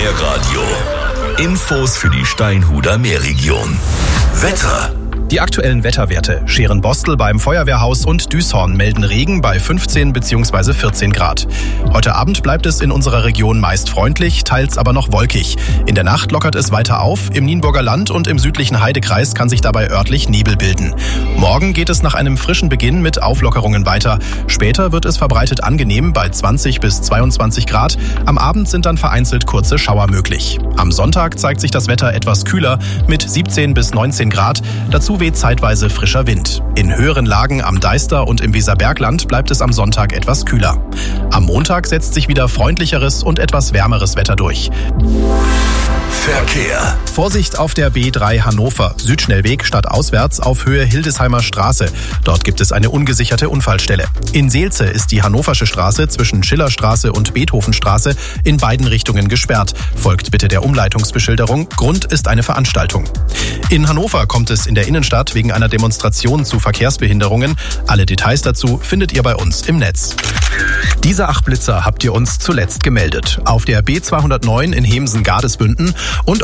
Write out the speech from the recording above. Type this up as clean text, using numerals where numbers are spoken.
Meerradio. Infos für die Steinhuder Meerregion. Wetter. Die aktuellen Wetterwerte. Scherenbostel beim Feuerwehrhaus und Düshorn melden Regen bei 15 bzw. 14 Grad. Heute Abend bleibt es in unserer Region meist freundlich, teils aber noch wolkig. In der Nacht lockert es weiter auf. Im Nienburger Land und im südlichen Heidekreis kann sich dabei örtlich Nebel bilden. Morgen geht es nach einem frischen Beginn mit Auflockerungen weiter. Später wird es verbreitet angenehm bei 20 bis 22 Grad. Am Abend sind dann vereinzelt kurze Schauer möglich. Am Sonntag zeigt sich das Wetter etwas kühler mit 17 bis 19 Grad. Dazu weht zeitweise frischer Wind. In höheren Lagen am Deister und im Weserbergland bleibt es am Sonntag etwas kühler. Am Montag setzt sich wieder freundlicheres und etwas wärmeres Wetter durch. Verkehr. Vorsicht auf der B3 Hannover, Südschnellweg stadtauswärts auf Höhe Hildesheimer Straße. Dort gibt es eine ungesicherte Unfallstelle. In Seelze ist die Hannoversche Straße zwischen Schillerstraße und Beethovenstraße in beiden Richtungen gesperrt. Folgt bitte der Umleitungsbeschilderung. Grund ist eine Veranstaltung. In Hannover kommt es in der Innenstadt wegen einer Demonstration zu Verkehrsbehinderungen. Alle Details dazu findet ihr bei uns im Netz. Diese 8 Blitzer habt ihr uns zuletzt gemeldet. Auf der B209 in Hemsen-Gardesbünden und